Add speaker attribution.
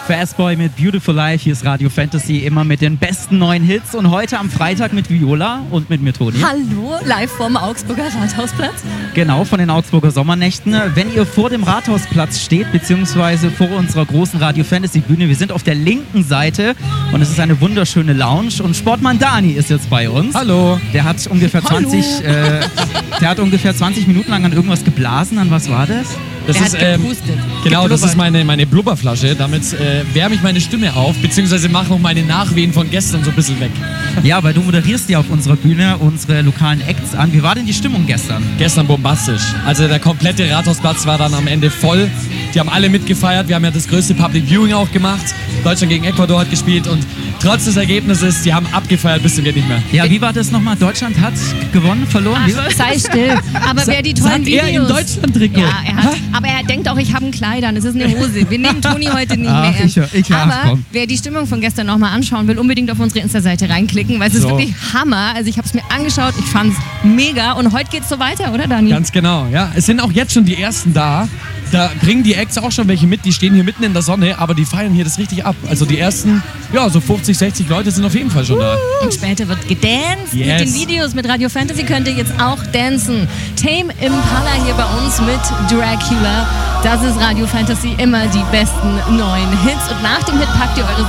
Speaker 1: Fastboy mit Beautiful Life, hier ist Radio Fantasy, immer mit den besten neuen Hits und heute am Freitag mit Viola und mit mir Toni.
Speaker 2: Hallo, live vom Augsburger Rathausplatz.
Speaker 1: Genau, von den Augsburger Sommernächten. Wenn ihr vor dem Rathausplatz steht, beziehungsweise vor unserer großen Radio Fantasy Bühne, wir sind auf der linken Seite und es ist eine wunderschöne Lounge und Sportmann Dani ist jetzt bei uns.
Speaker 3: Hallo.
Speaker 1: Der hat ungefähr 20 Minuten lang an irgendwas geblasen. An was war das?
Speaker 3: Das ist, genau, das ist meine Blubberflasche. Damit wärme ich meine Stimme auf, beziehungsweise mache noch meine Nachwehen von gestern so ein bisschen weg.
Speaker 1: Ja, weil du moderierst ja auf unserer Bühne unsere lokalen Acts an. Wie war denn die Stimmung gestern?
Speaker 3: Gestern bombastisch. Also der komplette Rathausplatz war dann am Ende voll. Die haben alle mitgefeiert. Wir haben ja das größte Public Viewing auch gemacht. Deutschland gegen Ecuador hat gespielt und trotz des Ergebnisses, die haben abgefeiert bis zum geht nicht mehr.
Speaker 1: Ja, wie war das nochmal? Deutschland hat gewonnen, verloren?
Speaker 2: Ach, sei still. Aber wer die tollen Videos...
Speaker 3: Er im Deutschland-Trikot.
Speaker 2: Ja, aber er denkt auch, ich habe ein Kleidern. Es ist eine Hose. Wir nehmen Toni heute nicht mehr ernst. Aber wer die Stimmung von gestern nochmal anschauen will, unbedingt auf unsere Insta-Seite reinklicken, weil es ist wirklich Hammer. Also ich habe es mir angeschaut, ich fand es mega und heute geht es so weiter, oder Dani?
Speaker 3: Ganz genau, ja. Es sind auch jetzt schon die Ersten da. Da bringen die Acts auch schon welche mit, die stehen hier mitten in der Sonne, aber die feiern hier das richtig ab. Also die ersten, ja, so 50, 60 Leute sind auf jeden Fall schon da.
Speaker 2: Und später wird gedanced. Mit den Videos, mit Radio Fantasy könnt ihr jetzt auch dancen. Tame Impala hier bei uns mit Dracula. Das ist Radio Fantasy, immer die besten neuen Hits. Und nach dem Hit packt ihr eure